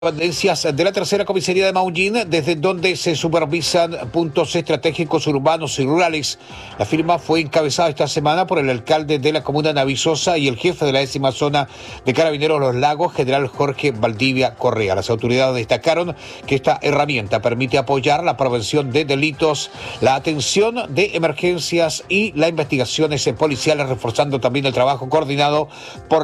Dependencias de la tercera comisaría de Maullín, desde donde se supervisan puntos estratégicos urbanos y rurales. La firma fue encabezada esta semana por el alcalde de la comuna Navisosa y el jefe de la 10ª zona de Carabineros Los Lagos, general Jorge Valdivia Correa. Las autoridades destacaron que esta herramienta permite apoyar la prevención de delitos, la atención de emergencias y las investigaciones policiales, reforzando también el trabajo coordinado por